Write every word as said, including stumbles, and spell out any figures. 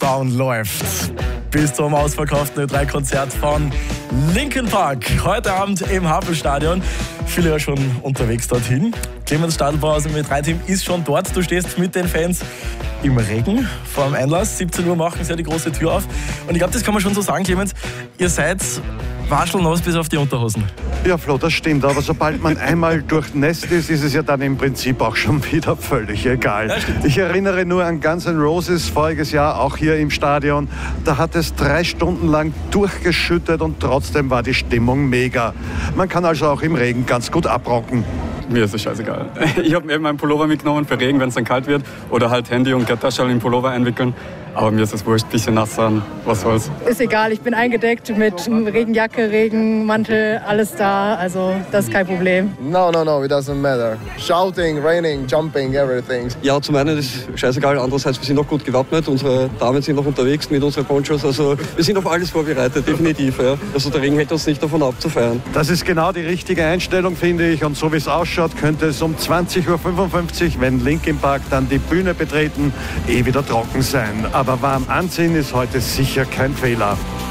Countdown läuft bis zum ausverkauften Ö drei Konzert von Linkin Park. Heute Abend im Havelstadion. Viele ja schon unterwegs dorthin. Clemens Stadelbauer aus dem Ö drei Team ist schon dort. Du stehst mit den Fans im Regen vor dem Einlass. siebzehn Uhr machen sie ja die große Tür auf. Und ich glaube, das kann man schon so sagen, Clemens. Ihr seid waschelnass bis auf die Unterhosen. Ja, Flo, das stimmt. Aber sobald man einmal durchnässt ist, ist es ja dann im Prinzip auch schon wieder völlig egal. Ja, ich erinnere nur an Guns N' Roses voriges Jahr, auch hier im Stadion. Da hat es drei Stunden lang durchgeschüttet und trotzdem war die Stimmung mega. Man kann also auch im Regen ganz gut abrocken. Mir ist es scheißegal. Ich habe eben meinen Pullover mitgenommen für Regen, wenn es dann kalt wird. Oder halt Handy und Geldtasche in den Pullover einwickeln. Aber mir ist es wurscht, ein bisschen nass sein, was soll's. Ist egal, ich bin eingedeckt mit Regenjacke, Regenmantel, alles da. Also das ist kein Problem. No, no, no, it doesn't matter. Shouting, raining, jumping, everything. Ja, zum einen ist es scheißegal, andererseits wir sind noch gut gewappnet. Unsere Damen sind noch unterwegs mit unseren Ponchos. Also wir sind auf alles vorbereitet, definitiv. Ja. Also der Regen hält uns nicht davon abzufeiern. Das ist genau die richtige Einstellung, finde ich. Und so wie es ausschaut, könnte es um zwanzig Uhr fünfundfünfzig, wenn Linkin Park dann die Bühne betreten, eh wieder trocken sein. Aber warm anziehen ist heute sicher kein Fehler.